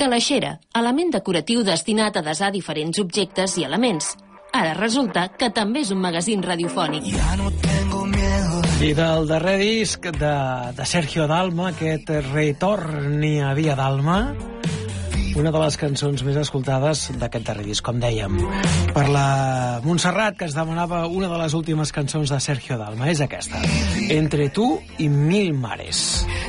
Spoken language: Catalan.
Calaixera, element decoratiu destinat a desar diferents objectes i elements. Ara resulta que també és un magazín radiofònic. I del darrer disc de Sergio Dalma, aquest Retorni a Via Dalma, una de les cançons més escoltades d'aquest darrer disc, com dèiem. Per la Montserrat, que es demanava una de les últimes cançons de Sergio Dalma, és aquesta. Entre tu i mil mares.